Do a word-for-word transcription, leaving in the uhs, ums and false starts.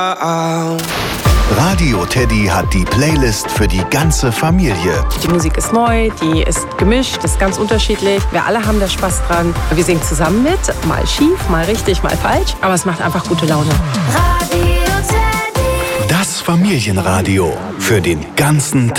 Radio Teddy hat die Playlist für die ganze Familie. Die Musik ist neu, die ist gemischt, ist ganz unterschiedlich. Wir alle haben da Spaß dran. Wir singen zusammen mit, mal schief, mal richtig, mal falsch. Aber es macht einfach gute Laune. Radio Teddy. Das Familienradio für den ganzen Tag.